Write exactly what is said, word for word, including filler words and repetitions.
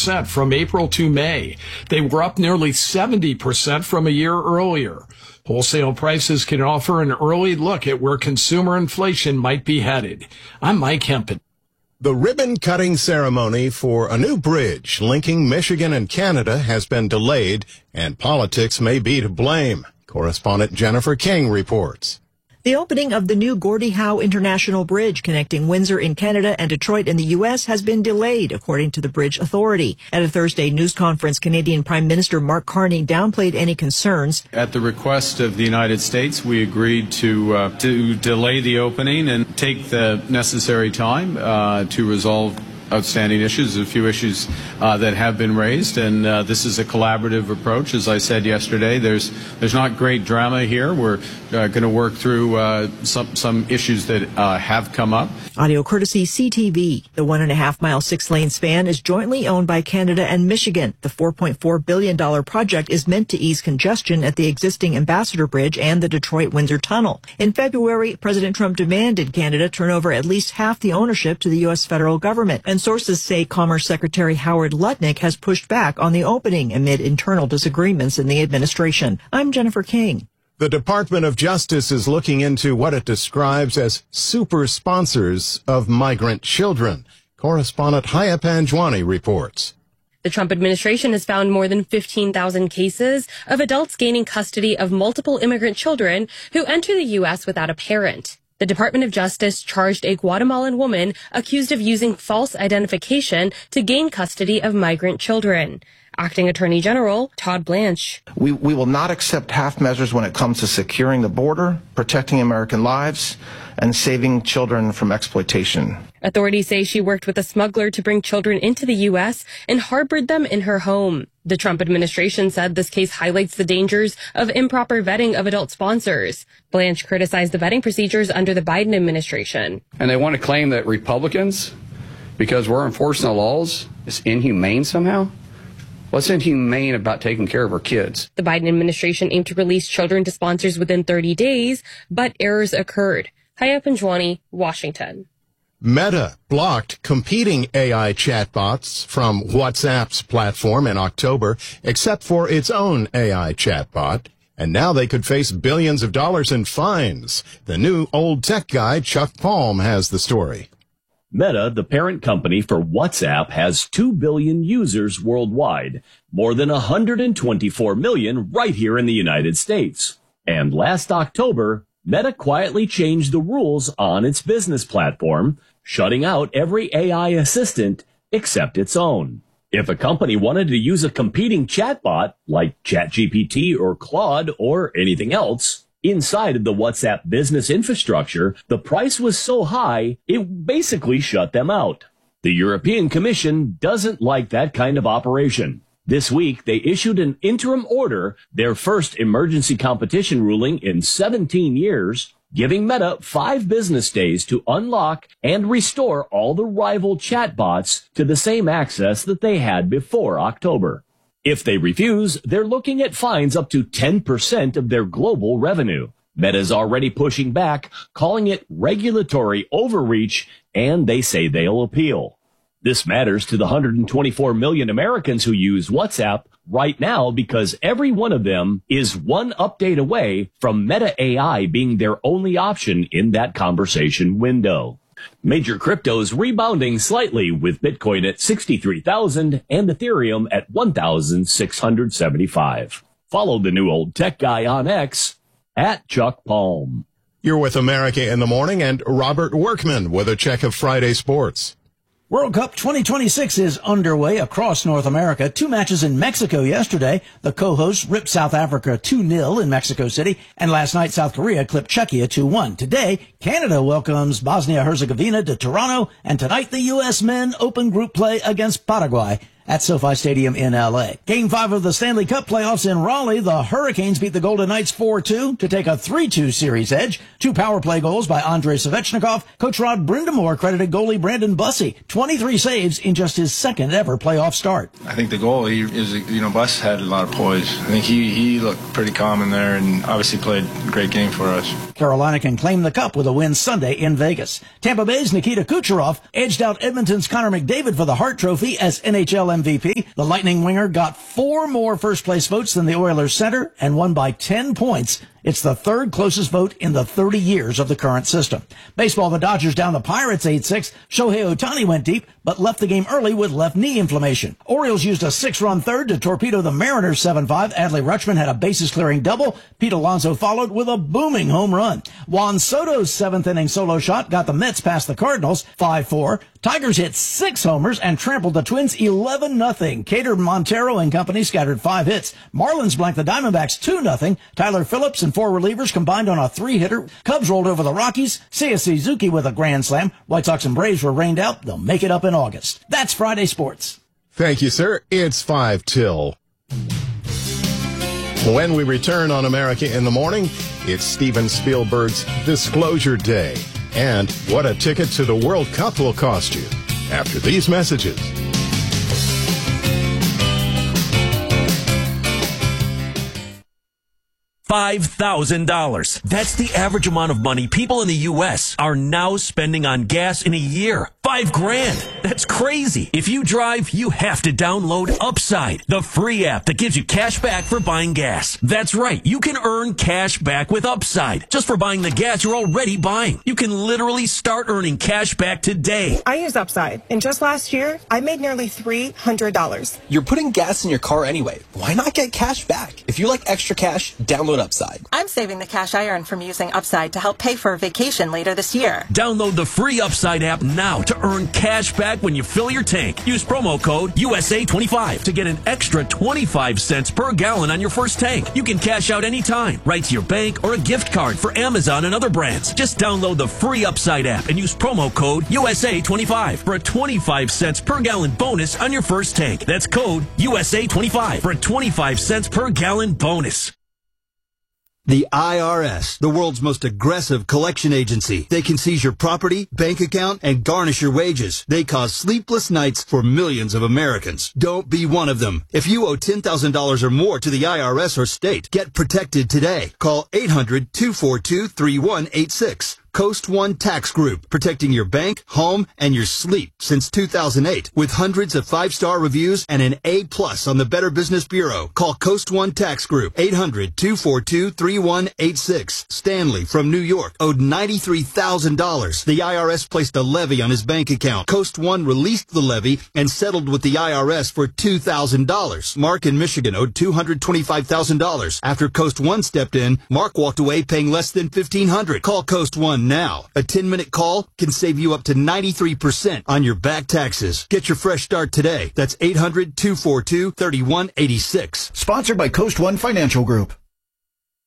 percent from April to May. They were up nearly seventy percent from a year earlier. Wholesale prices can offer an early look at where consumer inflation might be headed. I'm Mike Hempen. The ribbon-cutting ceremony for a new bridge linking Michigan and Canada has been delayed, and politics may be to blame. Correspondent Jennifer King reports. The opening of the new Gordie Howe International Bridge connecting Windsor in Canada and Detroit in the U S has been delayed, according to the Bridge Authority. At a Thursday news conference, Canadian Prime Minister Mark Carney downplayed any concerns. At the request of the United States, we agreed to uh, to delay the opening and take the necessary time uh, to resolve outstanding issues, a few issues uh, that have been raised, and uh, this is a collaborative approach. As I said yesterday, there's there's not great drama here. We're uh, going to work through uh, some some issues that uh, have come up. Audio courtesy C T V. The one and a half mile six lane span is jointly owned by Canada and Michigan. The four point four billion dollars project is meant to ease congestion at the existing Ambassador Bridge and the Detroit-Windsor Tunnel. In February, President Trump demanded Canada turn over at least half the ownership to the U S federal government. And sources say Commerce Secretary Howard Lutnick has pushed back on the opening amid internal disagreements in the administration. I'm Jennifer King. The Department of Justice is looking into what it describes as super sponsors of migrant children. Correspondent Haya Panjwani reports. The Trump administration has found more than fifteen thousand cases of adults gaining custody of multiple immigrant children who enter the U S without a parent. The Department of Justice charged a Guatemalan woman accused of using false identification to gain custody of migrant children. Acting Attorney General Todd Blanche. We, we will not accept half measures when it comes to securing the border, protecting American lives, and saving children from exploitation. Authorities say she worked with a smuggler to bring children into the U S and harbored them in her home. The Trump administration said this case highlights the dangers of improper vetting of adult sponsors. Blanche criticized the vetting procedures under the Biden administration. And they want to claim that Republicans, because we're enforcing the laws, is inhumane somehow? What's inhumane about taking care of our kids? The Biden administration aimed to release children to sponsors within thirty days, but errors occurred. Haya Panjwani, Washington. Meta blocked competing A I chatbots from WhatsApp's platform in October, except for its own A I chatbot. And now they could face billions of dollars in fines. The new old tech guy, Chuck Palm, has the story. Meta, the parent company for WhatsApp, has two billion users worldwide, more than one hundred twenty-four million right here in the United States. And last October, Meta quietly changed the rules on its business platform, shutting out every A I assistant except its own. If a company wanted to use a competing chatbot, like ChatGPT or Claude or anything else, inside of the WhatsApp business infrastructure, the price was so high, it basically shut them out. The European Commission doesn't like that kind of operation. This week, they issued an interim order, their first emergency competition ruling in seventeen years, giving Meta five business days to unlock and restore all the rival chatbots to the same access that they had before October. If they refuse, they're looking at fines up to ten percent of their global revenue. Meta's already pushing back, calling it regulatory overreach, and they say they'll appeal. This matters to the one hundred twenty-four million Americans who use WhatsApp right now because every one of them is one update away from Meta A I being their only option in that conversation window. Major cryptos rebounding slightly with Bitcoin at sixty-three thousand and Ethereum at one thousand six hundred seventy-five. Follow the new old tech guy on X at Chuck Palm. You're with America in the Morning and Robert Workman with a check of Friday sports. World Cup twenty twenty-six is underway across North America. Two matches in Mexico yesterday. The co-hosts ripped South Africa two nil in Mexico City, and last night South Korea clipped Czechia two one. Today, Canada welcomes Bosnia-Herzegovina to Toronto, and tonight the U S men open group play against Paraguay at SoFi Stadium in L A. Game five of the Stanley Cup playoffs in Raleigh. The Hurricanes beat the Golden Knights four two to take a three two series edge. Two power play goals by Andrei Svechnikov. Coach Rod Brindamore credited goalie Brandon Bussey. twenty-three saves in just his second ever playoff start. I think the goalie is, you know, Buss had a lot of poise. I think he, he looked pretty calm in there and obviously played a great game for us. Carolina can claim the cup with a win Sunday in Vegas. Tampa Bay's Nikita Kucherov edged out Edmonton's Connor McDavid for the Hart Trophy as N H L M V P. The Lightning winger got four more first-place votes than the Oilers center and won by ten points. It's the third closest vote in the thirty years of the current system. Baseball, the Dodgers down the Pirates eight six. Shohei Ohtani went deep, but left the game early with left knee inflammation. Orioles used a six-run third to torpedo the Mariners seven five. Adley Rutschman had a bases-clearing double. Pete Alonso followed with a booming home run. Juan Soto's seventh-inning solo shot got the Mets past the Cardinals five four. Tigers hit six homers and trampled the Twins eleven nothing. Cater Montero and company scattered five hits. Marlins blanked the Diamondbacks two nothing. Tyler Phillips and four relievers combined on a three-hitter. Cubs rolled over the Rockies. Seiya Suzuki with a grand slam. White Sox and Braves were rained out. They'll make it up in August. That's Friday Sports. Thank you, sir. It's five till. When we return on America in the Morning, it's Steven Spielberg's Disclosure Day. And what a ticket to the World Cup will cost you. After these messages. five thousand dollars. That's the average amount of money people in the U S are now spending on gas in a year. Five grand. That's crazy. If you drive, you have to download Upside, the free app that gives you cash back for buying gas. That's right. You can earn cash back with Upside just for buying the gas you're already buying. You can literally start earning cash back today. I use Upside, and just last year, I made nearly three hundred dollars. You're putting gas in your car anyway. Why not get cash back? If you like extra cash, download Upside. I'm saving the cash I earn from using Upside to help pay for a vacation later this year. Download the free Upside app now to earn cash back when you fill your tank. Use promo code U S A twenty-five to get an extra twenty-five cents per gallon on your first tank. You can cash out anytime, right to your bank or a gift card for Amazon and other brands. Just download the free Upside app and use promo code U S A twenty-five for a twenty-five cents per gallon bonus on your first tank. That's code U S A twenty-five for a twenty-five cents per gallon bonus. The I R S, the world's most aggressive collection agency. They can seize your property, bank account, and garnish your wages. They cause sleepless nights for millions of Americans. Don't be one of them. If you owe ten thousand dollars or more to the I R S or state, get protected today. Call eight hundred, two four two, three one eight six. Coast One Tax Group, protecting your bank, home, and your sleep since two thousand eight. With hundreds of five-star reviews and an A plus on the Better Business Bureau. Call Coast One Tax Group, eight hundred, two four two, three one eight six. Stanley from New York owed ninety-three thousand dollars. The I R S placed a levy on his bank account. Coast One released the levy and settled with the I R S for two thousand dollars. Mark in Michigan owed two hundred twenty-five thousand dollars. After Coast One stepped in, Mark walked away paying less than fifteen hundred dollars. Call Coast One now. A ten-minute call can save you up to ninety-three percent on your back taxes. Get your fresh start today. That's eight hundred, two four two, three one eight six. Sponsored by Coast One Financial Group.